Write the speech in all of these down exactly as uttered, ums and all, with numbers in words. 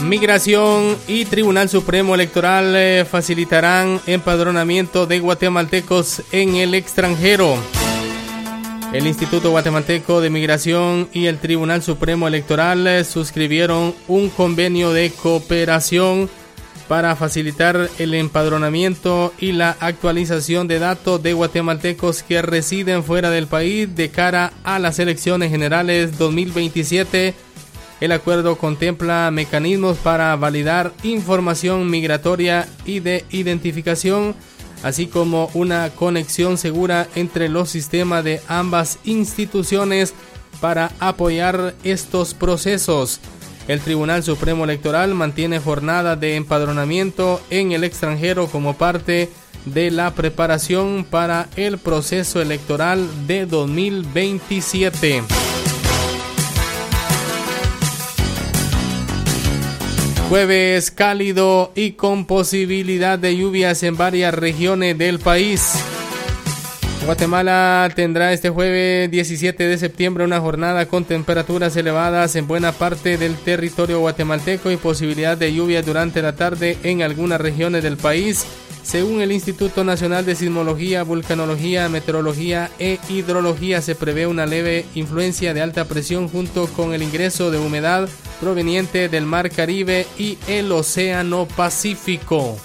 Migración y Tribunal Supremo Electoral eh, facilitarán empadronamiento de guatemaltecos en el extranjero. El Instituto Guatemalteco de Migración y el Tribunal Supremo Electoral eh, suscribieron un convenio de cooperación para facilitar el empadronamiento y la actualización de datos de guatemaltecos que residen fuera del país de cara a las elecciones generales dos mil veintisiete. El acuerdo contempla mecanismos para validar información migratoria y de identificación, así como una conexión segura entre los sistemas de ambas instituciones para apoyar estos procesos. El Tribunal Supremo Electoral mantiene jornadas de empadronamiento en el extranjero como parte de la preparación para el proceso electoral de dos mil veintisiete. Jueves cálido y con posibilidad de lluvias en varias regiones del país. Guatemala tendrá este jueves diecisiete de septiembre una jornada con temperaturas elevadas en buena parte del territorio guatemalteco y posibilidad de lluvias durante la tarde en algunas regiones del país. Según el Instituto Nacional de Sismología, Vulcanología, Meteorología e Hidrología, se prevé una leve influencia de alta presión junto con el ingreso de humedad proveniente del Mar Caribe y el Océano Pacífico.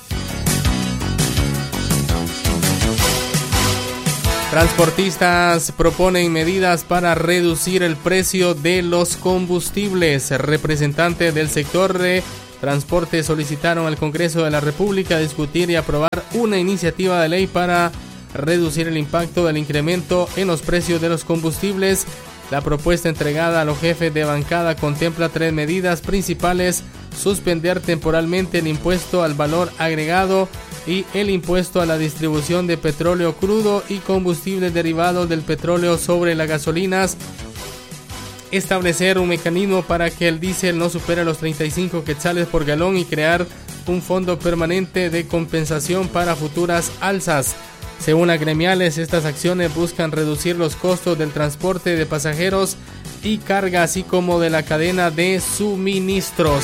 Transportistas proponen medidas para reducir el precio de los combustibles. Representantes del sector de transporte solicitaron al Congreso de la República discutir y aprobar una iniciativa de ley para reducir el impacto del incremento en los precios de los combustibles. La propuesta entregada a los jefes de bancada contempla tres medidas principales: suspender temporalmente el impuesto al valor agregado y el impuesto a la distribución de petróleo crudo y combustibles derivados del petróleo sobre las gasolinas, establecer un mecanismo para que el diésel no supere los treinta y cinco quetzales por galón y crear un fondo permanente de compensación para futuras alzas. Según las gremiales, estas acciones buscan reducir los costos del transporte de pasajeros y carga, así como de la cadena de suministros.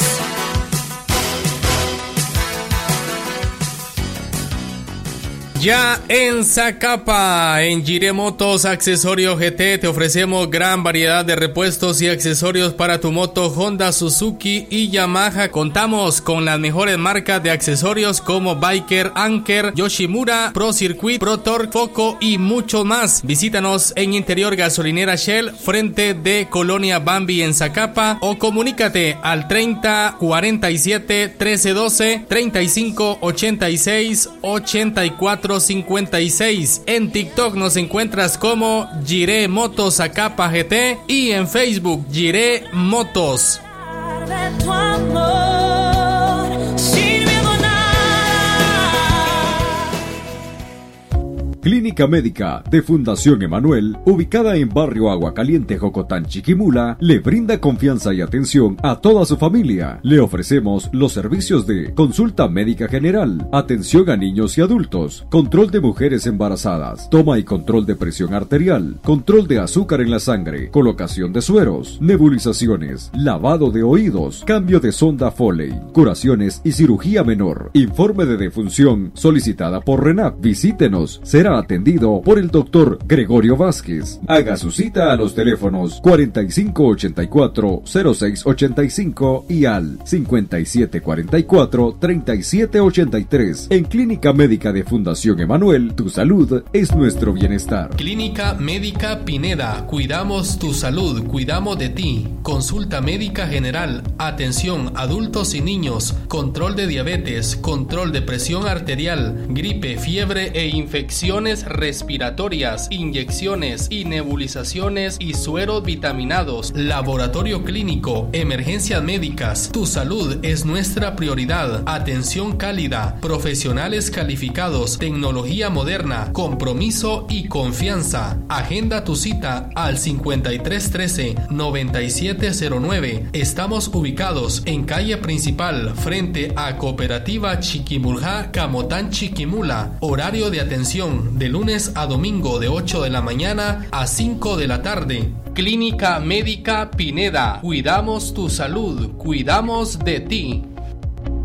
Ya en Zacapa, en Jiré Motos Accesorios G T, te ofrecemos gran variedad de repuestos y accesorios para tu moto Honda, Suzuki y Yamaha. Contamos con las mejores marcas de accesorios como Biker, Anker, Yoshimura, Pro Circuit, Pro Torque, Foco y mucho más. Visítanos en Interior Gasolinera Shell, frente de Colonia Bambi en Zacapa, o comunícate al treinta cuarenta y siete trece doce, treinta y cinco ochenta y seis ochenta y cuatro cincuenta y seis. En TikTok nos encuentras como Jiré Motos Zacapa G T y en Facebook Jiré Motos. Clínica Médica de Fundación Emanuel, ubicada en Barrio Agua Caliente, Jocotán, Chiquimula, le brinda confianza y atención a toda su familia. Le ofrecemos los servicios de consulta médica general, atención a niños y adultos, control de mujeres embarazadas, toma y control de presión arterial, control de azúcar en la sangre, colocación de sueros, nebulizaciones, lavado de oídos, cambio de sonda Foley, curaciones y cirugía menor. Informe de defunción solicitada por RENAP. Visítenos, será atendido por el doctor Gregorio Vázquez. Haga su cita a los teléfonos cuarenta y cinco ochenta y cuatro cero seis ochenta y cinco y al cincuenta y siete cuarenta y cuatro treinta y siete ochenta y tres. En Clínica Médica de Fundación Emanuel, tu salud es nuestro bienestar. Clínica Médica Pineda, cuidamos tu salud, cuidamos de ti. Consulta médica general, atención adultos y niños, control de diabetes, control de presión arterial, gripe, fiebre e infecciones respiratorias, inyecciones y nebulizaciones y sueros vitaminados, laboratorio clínico, emergencias médicas. Tu salud es nuestra prioridad. Atención cálida, profesionales calificados, tecnología moderna, compromiso y confianza. Agenda tu cita al cincuenta y tres trece noventa y siete cero nueve. Estamos ubicados en calle principal frente a Cooperativa Chiquimulja, Camotán, Chiquimula. Horario de atención de lunes a domingo de ocho de la mañana a cinco de la tarde. Clínica Médica Pineda. Cuidamos tu salud, cuidamos de ti.